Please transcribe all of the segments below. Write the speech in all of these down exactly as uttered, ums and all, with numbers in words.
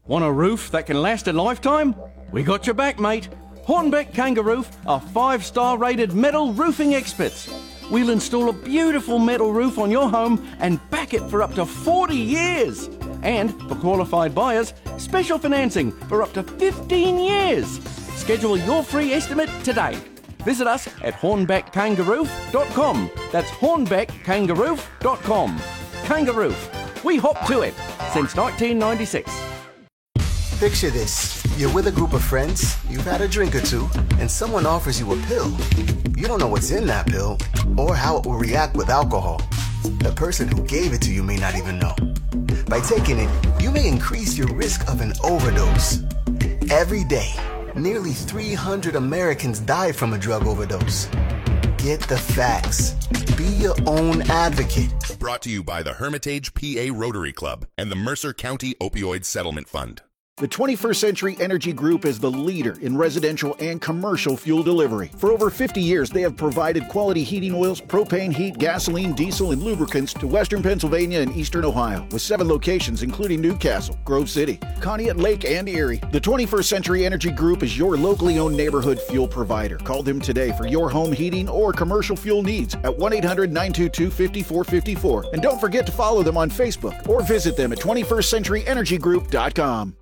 Want a roof that can last a lifetime? We got your back, mate. Hornbeck Kangaroo are five-star rated metal roofing experts. We'll install a beautiful metal roof on your home and back it for up to forty years. And for qualified buyers, special financing for up to fifteen years. Schedule your free estimate today. Visit us at hornbeck kangaroo dot com. That's hornbeck kangaroo dot com. Kangaroo. We hop to it since nineteen ninety-six. Picture this. You're with a group of friends, you've had a drink or two, and someone offers you a pill. You don't know what's in that pill or how it will react with alcohol. The person who gave it to you may not even know. By taking it, you may increase your risk of an overdose. Every day, nearly three hundred Americans die from a drug overdose. Get the facts. Be your own advocate. Brought to you by the Hermitage P A Rotary Club and the Mercer County Opioid Settlement Fund. The twenty-first Century Energy Group is the leader in residential and commercial fuel delivery. For over fifty years, they have provided quality heating oils, propane, heat, gasoline, diesel, and lubricants to western Pennsylvania and eastern Ohio, with seven locations including Newcastle, Grove City, Conneaut Lake, and Erie. The twenty-first Century Energy Group is your locally owned neighborhood fuel provider. Call them today for your home heating or commercial fuel needs at one eight hundred nine two two five four five four. And don't forget to follow them on Facebook or visit them at twenty-first century energy group dot com.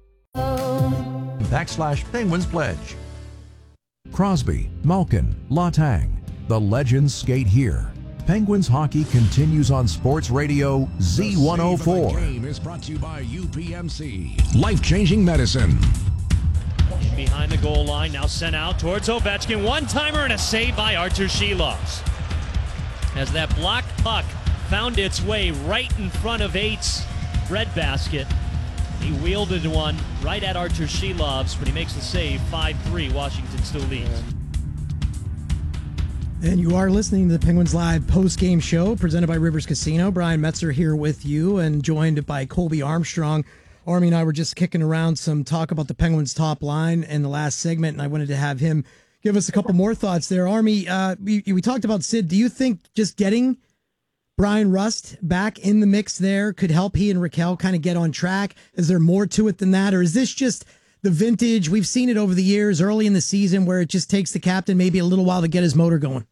Backslash Penguins Pledge. Crosby, Malkin, Latang. The legends skate here. Penguins hockey continues on Sports Radio Z one oh four. The game is brought to you by U P M C. Life-changing medicine. Behind the goal line, now sent out towards Ovechkin. One-timer and a save by Artur Shilovs. As that blocked puck found its way right in front of eight's breadbasket. He wielded one right at Artur Shilovs, but he makes the save. five three, Washington still leads. And you are listening to the Penguins Live post-game show presented by Rivers Casino. Brian Metzer here with you and joined by Colby Armstrong. Army and I were just kicking around some talk about the Penguins' top line in the last segment, and I wanted to have him give us a couple more thoughts there. Army, uh, we, we talked about Sid. Do you think just getting Brian Rust back in the mix there could help he and Raquel kind of get on track? Is there more to it than that? Or is this just the vintage? We've seen it over the years early in the season where it just takes the captain maybe a little while to get his motor going.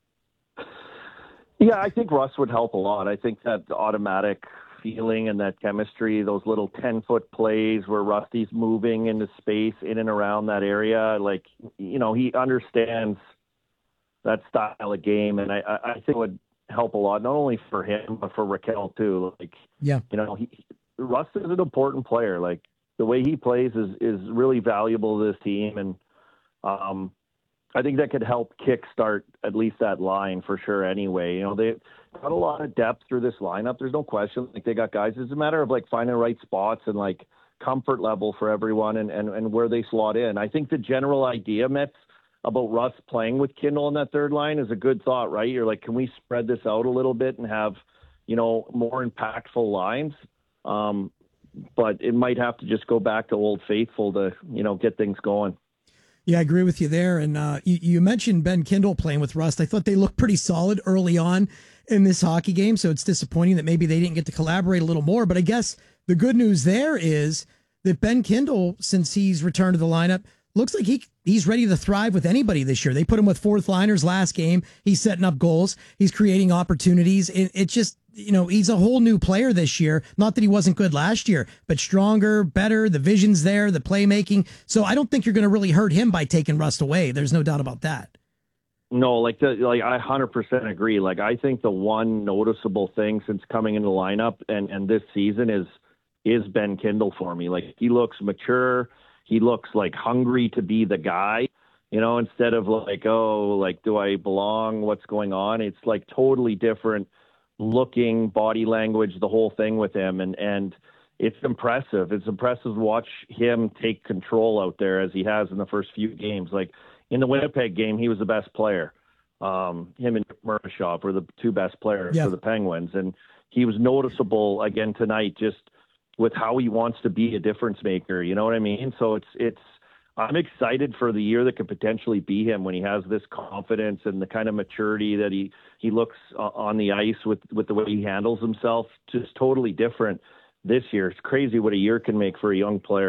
Yeah, I think Rust would help a lot. I think that automatic feeling and that chemistry, those little ten-foot plays where Rusty's moving into space in and around that area, like, you know, he understands that style of game. And I, I think it would help a lot, not only for him but for Raquel too. Like, yeah, you know, he, Rust is an important player. Like, the way he plays is is really valuable to this team, and um, I think that could help kickstart at least that line for sure. Anyway, you know, they got a lot of depth through this lineup. There's no question. Like, they got guys. It's a matter of like finding the right spots and like comfort level for everyone, and and and where they slot in. I think the general idea, Mets, about Russ playing with Kindle in that third line is a good thought, right? You're like, can we spread this out a little bit and have, you know, more impactful lines? Um, but it might have to just go back to Old Faithful to, you know, get things going. Yeah, I agree with you there. And uh, you, you mentioned Ben Kindle playing with Rust. I thought they looked pretty solid early on in this hockey game, so it's disappointing that maybe they didn't get to collaborate a little more. But I guess the good news there is that Ben Kindle, since he's returned to the lineup, looks like he he's ready to thrive with anybody this year. They put him with fourth liners last game. He's setting up goals. He's creating opportunities. It, it just, you know, he's a whole new player this year. Not that he wasn't good last year, but stronger, better. The vision's there, the playmaking. So I don't think you're going to really hurt him by taking Rust away. There's no doubt about that. No, like the, like I one hundred percent agree. Like, I think the one noticeable thing since coming into the lineup and, and this season is is Ben Kindle for me. Like, he looks mature. He looks like hungry to be the guy, you know, instead of like, oh, like, do I belong? What's going on? It's like totally different looking, body language, the whole thing with him. And, and it's impressive. It's impressive to watch him take control out there as he has in the first few games. Like, in the Winnipeg game, he was the best player. Um, him and Murashov were the two best players yeah. for the Penguins. And he was noticeable again tonight, just with how he wants to be a difference maker. You know what I mean? So it's, it's, I'm excited for the year that could potentially be him when he has this confidence and the kind of maturity that he, he looks on the ice with, with the way he handles himself, just totally different this year. It's crazy what a year can make for a young player.